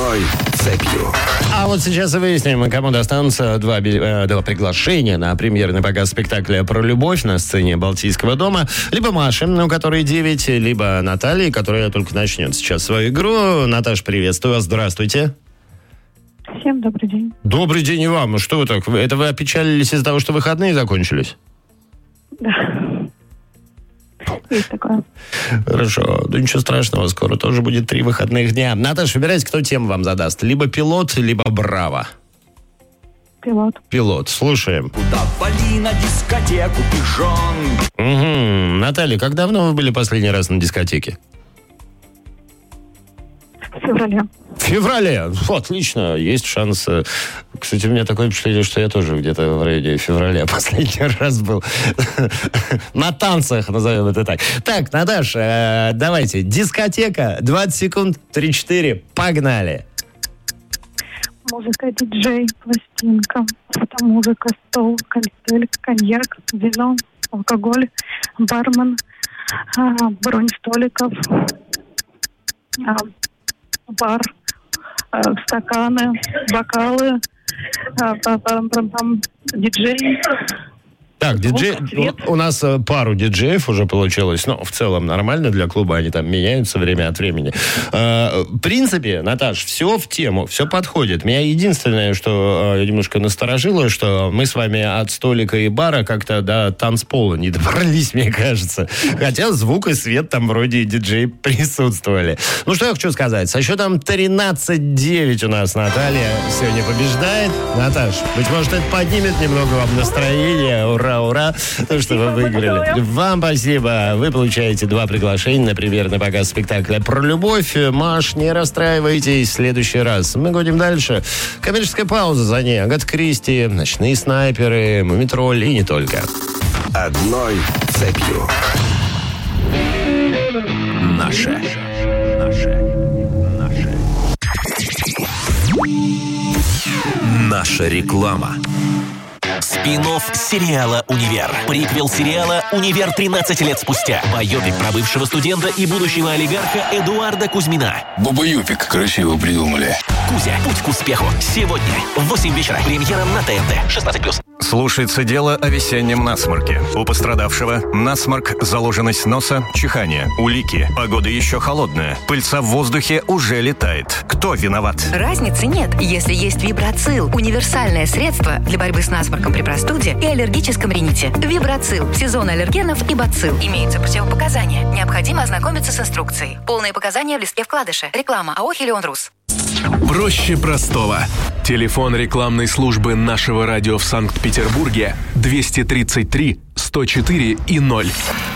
Одной цепью. А вот сейчас и выясним, кому достанутся два приглашения на премьерный показ спектакля про любовь на сцене Балтийского дома. Либо Маше, у которой 9, либо Наталье, которая только начнет сейчас свою игру. Наташ, приветствую вас, здравствуйте. Всем добрый день. Добрый день и вам. Что вы так? Это вы опечалились из-за того, что выходные закончились? Да. Есть такое. Хорошо. Да ничего страшного, скоро тоже будет 3 выходных дня. Наташа, выбирайте, кто тему вам задаст. Либо пилот, либо браво. Пилот. Пилот. Слушаем. Куда вали на дискотеку, пижон? Угу. Наталья, как давно вы были последний раз на дискотеке? В феврале. В феврале? Отлично. Есть шанс. Кстати, у меня такое впечатление, что я тоже где-то в районе февраля последний раз был на танцах, назовем это так. Так, Наташ, давайте. Дискотека, 20 секунд, 3-4, погнали. Музыка, диджей, пластинка, фотомузыка, стол, коктейль, коньяк, вино, алкоголь, бармен, бронь столиков, бар, стаканы, бокалы, диджей. Так, диджей, у нас пару диджеев уже получилось, но в целом нормально для клуба, они там меняются время от времени. В принципе, Наташ, все в тему, все подходит. Меня единственное, что немножко насторожило, что мы с вами от столика и бара как-то до танцпола не добрались, мне кажется. Хотя звук и свет там вроде и диджей присутствовали. Ну, что я хочу сказать. Со счетом 13-9 у нас Наталья сегодня побеждает. Наташ, быть может, это поднимет немного вам настроение. Ура! Ура, то, что вы выиграли. Вам спасибо. Вы получаете 2 приглашения на премьерный показ спектакля про любовь. Маш, не расстраивайтесь. В следующий раз мы годим дальше. Коммерческая пауза за ней. Агата Кристи, Ночные снайперы, Мумитроль и не только. Одной цепью. Наше. Наша реклама. Спин-офф сериала «Универ». Приквел сериала «Универ 13 лет спустя». Байопик про бывшего студента и будущего олигарха Эдуарда Кузьмина. Баба-юпик. Красиво придумали. Кузя. Путь к успеху. Сегодня в 8 вечера. Премьера на ТНТ. 16+. Слушается дело о весеннем насморке. У пострадавшего насморк, заложенность носа, чихание, улики. Погода еще холодная. Пыльца в воздухе уже летает. Кто виноват? Разницы нет, если есть Вибрацил. Универсальное средство для борьбы с насморком при простуде и аллергическом рините. Вибрацил. Сезон аллергенов и бацилл. Имеются противопоказания. Необходимо ознакомиться с инструкцией. Полные показания в листке вкладыша. Реклама АО «Хелион Рус». Проще простого. Телефон рекламной службы нашего радио в Санкт-Петербурге 233 104 и 0.